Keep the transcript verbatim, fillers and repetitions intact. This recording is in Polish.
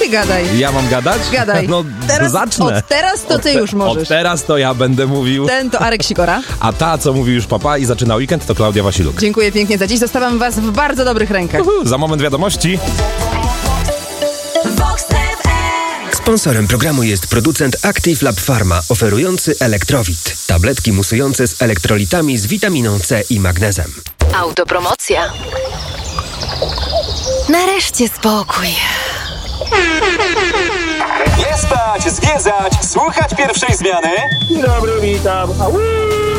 ty gadaj. Ja mam gadać? Gadaj. No, teraz, zacznę. Od teraz to ty te, już możesz. Od teraz to ja będę mówił. Ten to Arek Sikora. A ta, co mówi już papa i zaczyna weekend, to Klaudia Wasiluk. Dziękuję pięknie za dziś. Zostawiam was w bardzo dobrych rękach. Uhu, za moment wiadomości. Sponsorem programu jest producent Active Lab Pharma, oferujący Elektrowit. Tabletki musujące z elektrolitami z witaminą C i magnezem. Autopromocja. Nareszcie spokój. Nie spać, zwiedzać, słuchać pierwszej zmiany. Dzień dobry, witam. Au!